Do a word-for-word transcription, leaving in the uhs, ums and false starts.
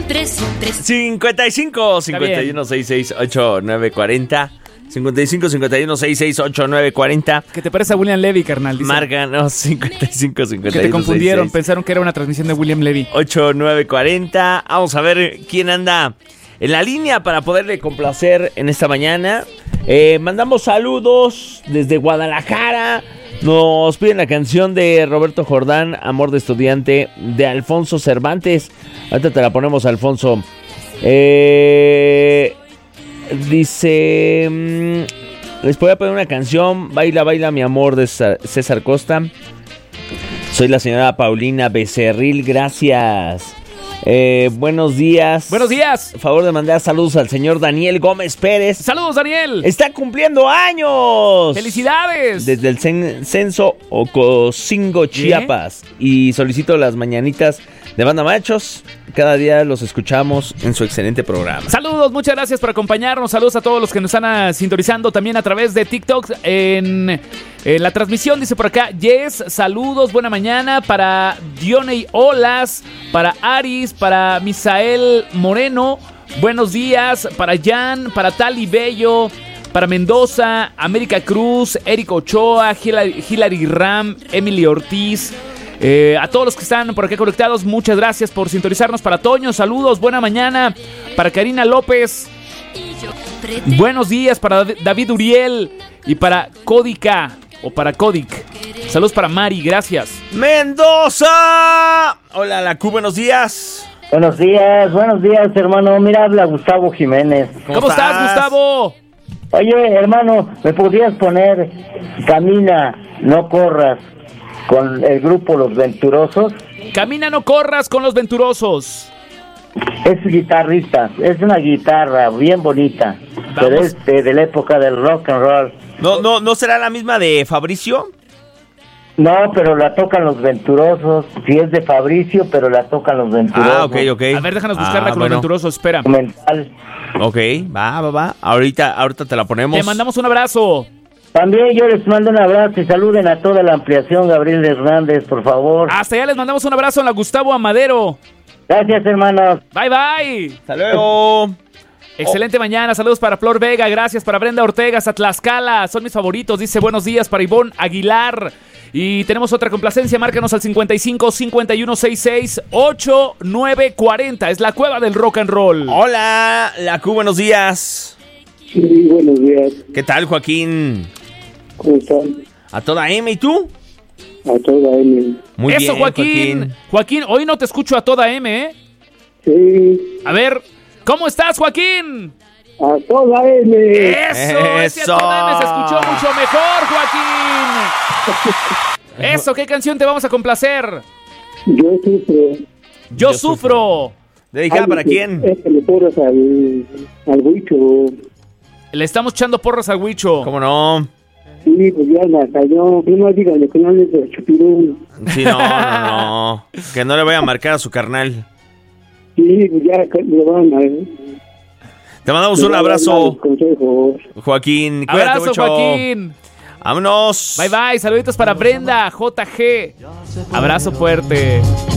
cincuenta y cinco, cincuenta y uno, sesenta y seis, ochenta y nueve, cuarenta. cincuenta y cinco, cincuenta y uno, sesenta y seis, ochenta y nueve, cuarenta. ¿Qué te parece a William Levy, carnal? Dice. Marca, no, cincuenta y cinco, cincuenta y uno. Que te confundieron, sesenta y seis, pensaron que era una transmisión de William Levy. ochenta y nueve, cuarenta. Vamos a ver quién anda en la línea para poderle complacer en esta mañana. Eh, mandamos saludos desde Guadalajara. Nos piden la canción de Roberto Jordán, Amor de Estudiante, de Alfonso Cervantes. Ahorita te la ponemos, Alfonso. Eh, dice... Mmm, les voy a poner una canción, Baila, baila mi amor, de César Costa. Soy la señora Paulina Becerril, gracias. Eh, buenos días. Buenos días. Favor de mandar saludos al señor Daniel Gómez Pérez. Saludos, Daniel. Está cumpliendo años. ¡Felicidades! Desde el cen- censo Ocosingo, Chiapas. ¿Eh? Y solicito las mañanitas de Banda Machos. Cada día los escuchamos en su excelente programa. Saludos, muchas gracias por acompañarnos. Saludos a todos los que nos están uh, sintonizando también a través de TikTok en, en la transmisión. Dice por acá, Yes, saludos, buena mañana para Dioney Olas, para Aris, para Misael Moreno. Buenos días para Jan, para Tali Bello, para Mendoza, América Cruz, Eric Ochoa, Hilary, Hilary Ram, Emily Ortiz. Eh, a todos los que están por acá conectados, muchas gracias por sintonizarnos. Para Toño, saludos, buena mañana. Para Karina López, buenos días. Para David Uriel y para Códica o para Códic. Saludos para Mari, gracias. Mendoza. Hola, la Q, buenos días. Buenos días, buenos días, hermano. Mira, habla Gustavo Jiménez. ¿Cómo, ¿Cómo estás, Gustavo? Oye, hermano, ¿me podrías poner Camina, no corras, con el grupo Los Venturosos? Camina, no corras con Los Venturosos. Es guitarrista, es una guitarra bien bonita. Vamos. Pero es de, de la época del rock and roll. ¿No, no, ¿No será la misma de Fabricio? No, pero la tocan Los Venturosos. Sí es de Fabricio, pero la tocan Los Venturosos. Ah, ok, ok. A ver, déjanos buscarla ah, con bueno. Los Venturosos, espera. Mental. Ok, va, va, va. Ahorita, ahorita te la ponemos. Te mandamos un abrazo. También yo les mando un abrazo y saluden a toda la ampliación, Gabriel Hernández, por favor. Hasta allá les mandamos un abrazo a la Gustavo Amadero. Gracias, hermanos. Bye, bye. Hasta luego. Excelente oh. mañana, saludos para Flor Vega, gracias para Brenda Ortega, Tlaxcala, son mis favoritos, dice buenos días para Ivonne Aguilar. Y tenemos otra complacencia, márcanos al cincuenta y cinco, cincuenta y uno, sesenta y seis, ochenta y nueve, cuarenta, es la cueva del rock and roll. Hola, la Q, buenos días. Sí, buenos días. ¿Qué tal, Joaquín? ¿Cómo están? A toda M, ¿y tú? A toda M. Muy Eso, bien, Joaquín. Joaquín. Joaquín, hoy no te escucho a toda M, ¿eh? Sí. A ver, ¿cómo estás, Joaquín? A toda M. Eso, ese a toda M se escuchó mucho mejor, Joaquín. Eso, ¿qué canción te vamos a complacer? Yo sufro. Yo, Yo sufro. sufro. ¿Dedicada para quién? Es que le porras al, al Huicho. Le estamos echando porras al Huicho. ¿Cómo no? Sí, pues ya la cayó. No díganle que no le de chupirón. Sí, no, no, no. Que no le vaya a marcar a su carnal. Sí, pues ya le van a... Te mandamos un abrazo, Joaquín. Cuídate abrazo, mucho. Joaquín. Vámonos. Bye, bye. Saluditos para Brenda, J G. Abrazo fuerte.